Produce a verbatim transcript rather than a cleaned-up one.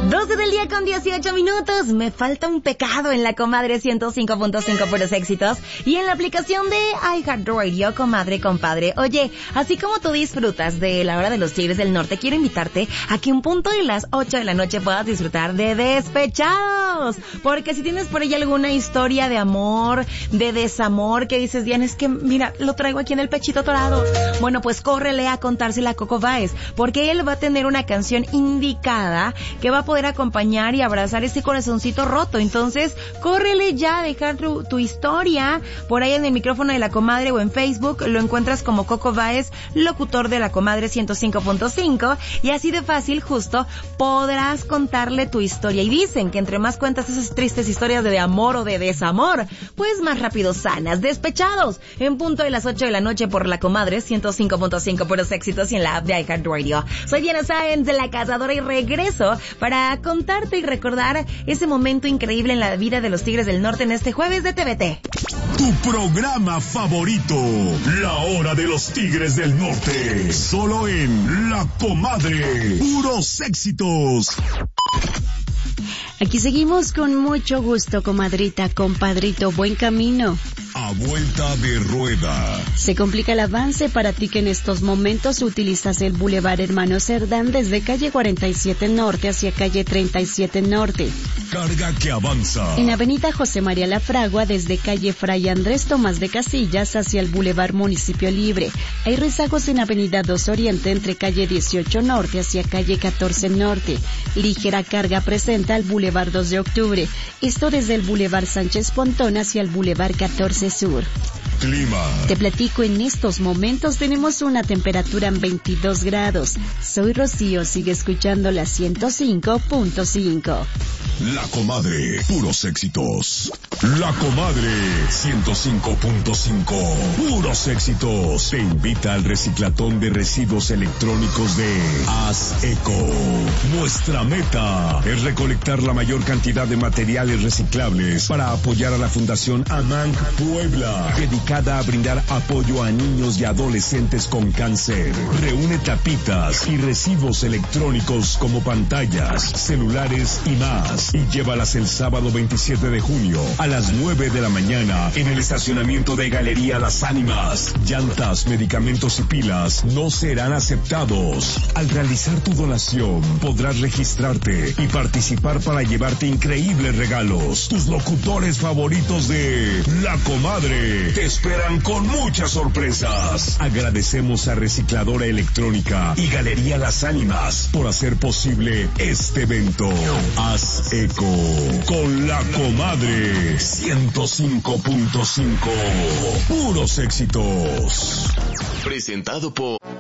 doce del día con dieciocho minutos. Me falta un pecado en la Comadre ciento cinco punto cinco puros éxitos y en la aplicación de iHeartRadio, comadre, compadre. Oye, así como tú disfrutas de la hora de los Tigres del Norte, quiero invitarte a que un punto de las ocho de la noche puedas disfrutar de Despechados. Porque si tienes por ahí alguna historia de amor, de desamor, que dices, Diana, es que mira, lo traigo aquí en el pechito atorado. Bueno, pues córrele a contársela a Coco Báez, porque él va a tener una canción indicada que va a poder acompañar y abrazar ese corazoncito roto. Entonces, córrele ya a dejar tu, tu historia por ahí en el micrófono de la Comadre o en Facebook. Lo encuentras como Coco Báez, locutor de la Comadre ciento cinco punto cinco, y así de fácil, justo, podrás contarle tu historia. Y dicen que entre más cuentas esas tristes historias de amor o de desamor, pues más rápido sanas. Despechados, en punto de las ocho de la noche por la Comadre ciento cinco punto cinco puros éxitos y en la app de iHeartRadio. Soy Diana Sáenz de La Cazadora y regreso para contarte y recordar ese momento increíble en la vida de los Tigres del Norte en este jueves de T V T. Tu programa favorito, La Hora de los Tigres del Norte, solo en La Comadre, puros éxitos. Aquí seguimos con mucho gusto, comadrita, compadrito, buen camino. A vuelta de rueda. Se complica el avance para ti que en estos momentos utilizas el Boulevard Hermano Cerdán desde calle cuarenta y siete Norte hacia calle treinta y siete Norte. Carga que avanza. En avenida José María La Fragua desde calle Fray Andrés Tomás de Casillas hacia el Boulevard Municipio Libre. Hay rezagos en avenida dos Oriente entre calle dieciocho Norte hacia calle catorce Norte. Ligera carga presenta al Boulevard dos de Octubre. Esto desde el Boulevard Sánchez Pontón hacia el Boulevard catorce Sur. Clima. Te platico, en estos momentos tenemos una temperatura en veintidós grados. Soy Rocío, sigue escuchando la ciento cinco punto cinco. La Comadre, puros éxitos. La Comadre, ciento cinco punto cinco, puros éxitos. Te invita al reciclatón de residuos electrónicos de Haz Eco. Nuestra meta es recolectar la mayor cantidad de materiales reciclables para apoyar a la Fundación AMANC Puebla, dedicada a brindar apoyo a niños y adolescentes con cáncer. Reúne tapitas y residuos electrónicos como pantallas, celulares y más, y llévalas el sábado veintisiete de junio a las nueve de la mañana en el estacionamiento de Galería Las Ánimas. Llantas, medicamentos y pilas no serán aceptados. Al realizar tu donación podrás registrarte y participar para llevarte increíbles regalos. Tus locutores favoritos de La Comadre te esperan con muchas sorpresas. Agradecemos a Recicladora Electrónica y Galería Las Ánimas por hacer posible este evento. Haz Eco con La Comadre ciento cinco punto cinco, puros éxitos. Presentado por